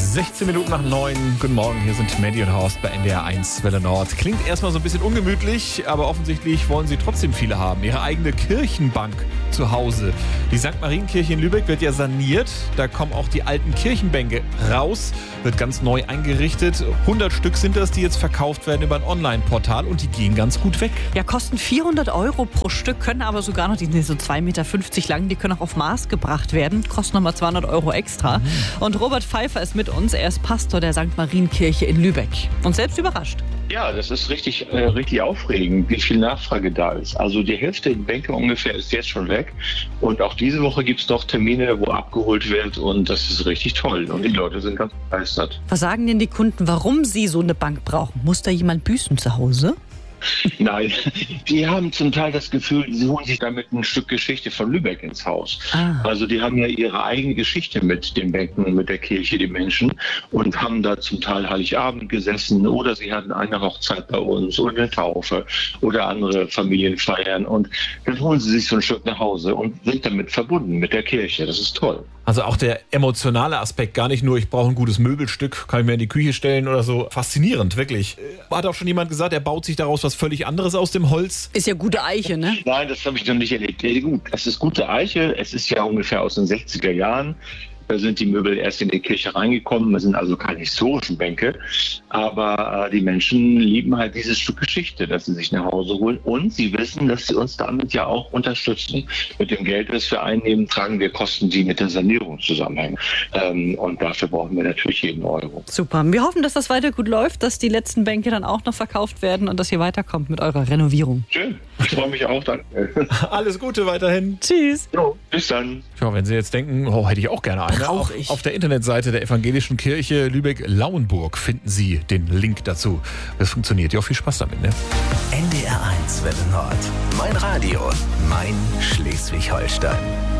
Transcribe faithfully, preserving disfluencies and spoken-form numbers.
sechzehn Minuten nach neun. Guten Morgen, hier sind Mandy und Horst bei N D R eins Welle Nord. Klingt erstmal so ein bisschen ungemütlich, aber offensichtlich wollen sie trotzdem viele haben. Ihre eigene Kirchenbank zu Hause. Die Sankt Marienkirche in Lübeck wird ja saniert. Da kommen auch die alten Kirchenbänke raus. Wird ganz neu eingerichtet. hundert Stück sind das, die jetzt verkauft werden über ein Online-Portal und die gehen ganz gut weg. Ja, kosten vierhundert Euro pro Stück, können aber sogar noch, die sind so zwei Meter fünfzig lang, die können auch auf Maß gebracht werden. Kosten nochmal zweihundert Euro extra. Mhm. Und Robert Pfeiffer ist mit uns. Er ist Pastor der Sankt Marienkirche in Lübeck. Und selbst überrascht. Ja, das ist richtig, äh, richtig aufregend, wie viel Nachfrage da ist. Also die Hälfte der Bänke ungefähr ist jetzt schon weg. Und auch diese Woche gibt es noch Termine, wo abgeholt wird. Und das ist richtig toll. Und die Leute sind ganz begeistert. Was sagen denn die Kunden, warum sie so eine Bank brauchen? Muss da jemand büßen zu Hause? Nein, die haben zum Teil das Gefühl, sie holen sich damit ein Stück Geschichte von Lübeck ins Haus. Ah. Also die haben ja ihre eigene Geschichte mit den Bänken und mit der Kirche, die Menschen, und haben da zum Teil Heiligabend gesessen oder sie hatten eine Hochzeit bei uns oder eine Taufe oder andere Familienfeiern und dann holen sie sich so ein Stück nach Hause und sind damit verbunden mit der Kirche. Das ist toll. Also auch der emotionale Aspekt, gar nicht nur, ich brauche ein gutes Möbelstück, kann ich mir in die Küche stellen oder so. Faszinierend, wirklich. Hat auch schon jemand gesagt, er baut sich daraus was völlig anderes aus dem Holz? Ist ja gute Eiche, ne? Nein, das habe ich noch nicht erlebt. Ja, gut, es ist gute Eiche, es ist ja ungefähr aus den sechziger Jahren. Da sind die Möbel erst in die Kirche reingekommen. Das sind also keine historischen Bänke. Aber äh, die Menschen lieben halt dieses Stück Geschichte, das sie sich nach Hause holen. Und sie wissen, dass sie uns damit ja auch unterstützen. Mit dem Geld, das wir einnehmen, tragen wir Kosten, die mit der Sanierung zusammenhängen. Ähm, und dafür brauchen wir natürlich jeden Euro. Super. Wir hoffen, dass das weiter gut läuft, dass die letzten Bänke dann auch noch verkauft werden und dass ihr weiterkommt mit eurer Renovierung. Schön. Ich freue mich auch. Danke. Alles Gute weiterhin. Tschüss. Jo, bis dann. Ja, wenn Sie jetzt denken, oh, hätte ich auch gerne eine. Brauch ich. Auf der Internetseite der Evangelischen Kirche Lübeck-Lauenburg finden Sie den Link dazu. Das funktioniert. Ja, viel Spaß damit, ne? N D R eins Welle Nord. Mein Radio. Mein Schleswig-Holstein.